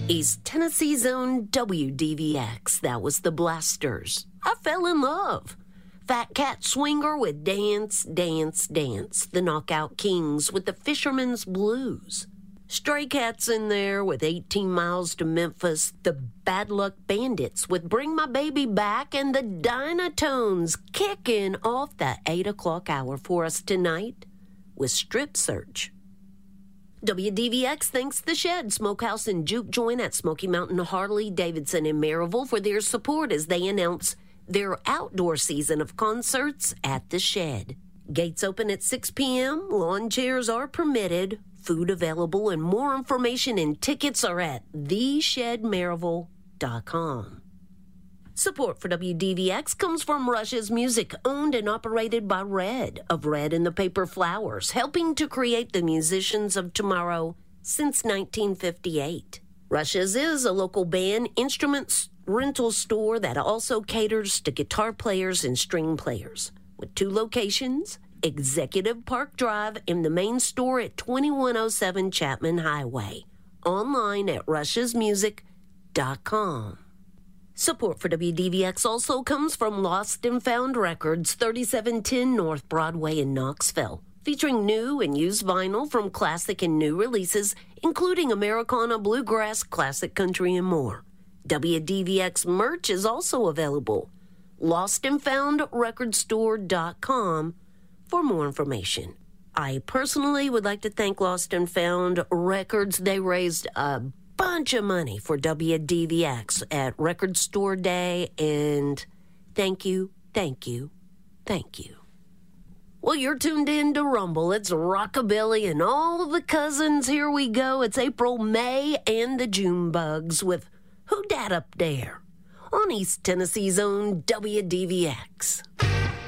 East Tennessee's own WDVX. That was the Blasters. I fell in love. Fat Cat Swinger with Dance, Dance, Dance. The Knockout Kings with the Fisherman's Blues. Stray Cats in there with 18 Miles to Memphis. The Bad Luck Bandits with Bring My Baby Back. And the Dynatones kicking off the 8 o'clock hour for us tonight with Strip Search. WDVX thanks The Shed, Smokehouse and Juke Joint at Smoky Mountain, Harley, Davidson, and Maryville for their support as they announce their outdoor season of concerts at The Shed. Gates open at 6 p.m., lawn chairs are permitted, food available, and more information and tickets are at theshedmaryville.com. Support for WDVX comes from Rush's Music, owned and operated by Red of Red and the Paper Flowers, helping to create the musicians of tomorrow since 1958. Rush's is a local band instruments rental store that also caters to guitar players and string players. With 2 locations, Executive Park Drive and the main store at 2107 Chapman Highway. Online at rushesmusic.com. Support for WDVX also comes from Lost and Found Records, 3710 North Broadway in Knoxville, featuring new and used vinyl from classic and new releases, including Americana, bluegrass, classic country, and more. WDVX merch is also available. LostandFoundRecordStore.com for more information. I personally would like to thank Lost and Found Records. They raised a bunch of money for WDVX at Record Store Day, and thank you, thank you, thank you. Well, you're tuned in to Rumble. It's Rockabilly and all the cousins. Here we go. It's April, May, and the June Bugs with Who Dat Up There on East Tennessee's own WDVX.